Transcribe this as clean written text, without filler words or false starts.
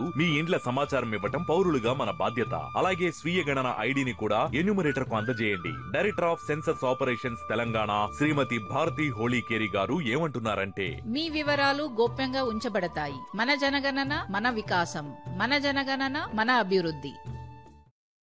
మీ ఇండ్ల సమాచారం ఇవ్వటం పౌరులుగా మన బాధ్యత. అలాగే స్వీయ గణన ఐడిని కూడా ఎన్యూమరేటర్ కు అందజేయండి. Director of census operations Telangana శ్రీమతి భారతి హోళీకేరి గారు ఏమంటున్నారంటే, మీ వివరాలు గోప్యంగా ఉంచబడతాయి. మన జనగణన మన వికాసం, మన జనగణన మన అభివృద్ధి.